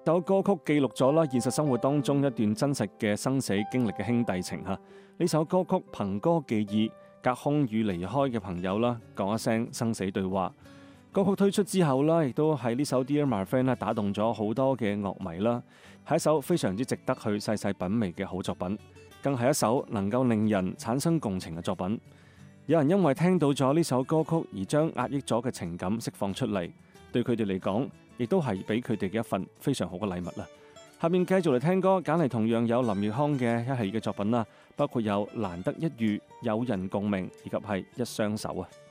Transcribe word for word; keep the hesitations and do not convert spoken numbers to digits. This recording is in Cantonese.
首歌曲記錄咗啦現實生活當中一段真實嘅生死經歷嘅兄弟情嚇。呢首歌曲憑歌寄意，隔空與離開嘅朋友啦講一聲生死對話。歌曲推出之後啦，亦都喺呢首 Dear My Friend 咧打動咗好多嘅樂迷啦，係一首非常之值得去細細品味嘅好作品，更係一首能夠令人產生共情嘅作品。有人因為聽到咗呢首歌曲而將壓抑咗嘅情感釋放出嚟，對佢哋嚟講，亦都係俾佢哋嘅一份非常好嘅禮物啦。下面繼續嚟聽歌，揀嚟同樣有林奕匡嘅一系列嘅作品啦，包括有難得一遇、有人共鳴以及係一雙手啊。